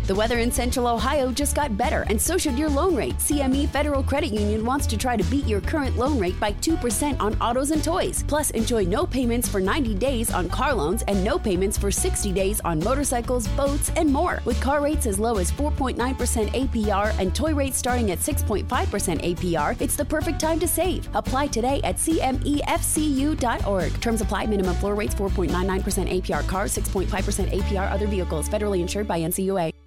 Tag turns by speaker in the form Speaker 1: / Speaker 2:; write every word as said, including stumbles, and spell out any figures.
Speaker 1: The weather in Central Ohio just got better, and so should your loan rate. C M E Federal Credit Union wants to try to beat your current loan rate by two percent on autos and toys. Plus, enjoy no payments for ninety days on car loans and no payments for sixty days on motorcycles, boats, and more. With car rates as low as four point nine percent A P R and toy rates starting at six point five percent A P R, it's the perfect time to save. Apply today at C M E F C U dot org. Terms apply. Minimum floor rates four point nine nine percent A P R cars, six point five percent A P R other vehicles. Federally insured by N C U A.